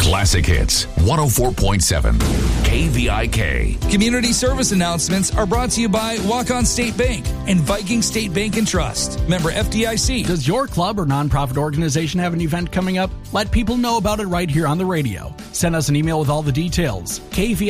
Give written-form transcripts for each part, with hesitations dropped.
Classic Hits 104.7 KVIK. Community service announcements are brought to you by Walk-On State Bank and Viking State Bank and Trust. Member FDIC. Does your club or nonprofit organization have an event coming up? Let people know about it right here on the radio. Send us an email with all the details.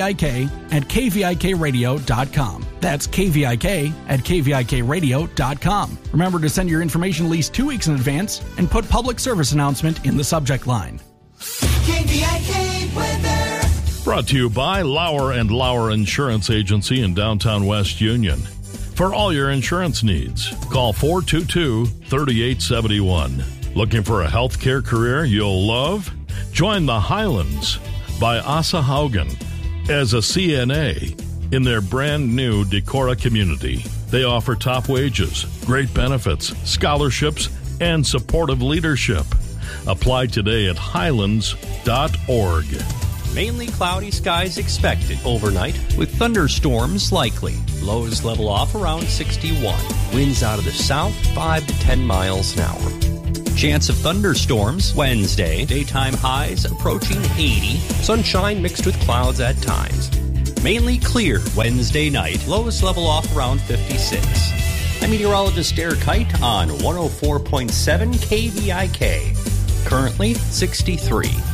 KVIK@KVIKradio.com. That's KVIK@KVIKradio.com. Remember to send your information at least 2 weeks in advance and put public service announcement in the subject line. KVIK weather. Brought to you by Lauer & Lauer Insurance Agency in downtown West Union. For all your insurance needs, call 422-3871. Looking for a healthcare career you'll love? Join the Highlands by Asa Haugen as a CNA in their brand new Decorah community. They offer top wages, great benefits, scholarships, and supportive leadership. Apply today at highlands.org. Mainly cloudy skies expected overnight with thunderstorms likely. Lows level off around 61. Winds out of the south 5 to 10 miles an hour. Chance of thunderstorms Wednesday. Daytime highs approaching 80. Sunshine mixed with clouds at times. Mainly clear Wednesday night. Lows level off around 56. I'm meteorologist Derek Kite on 104.7 KVIK. Currently 63.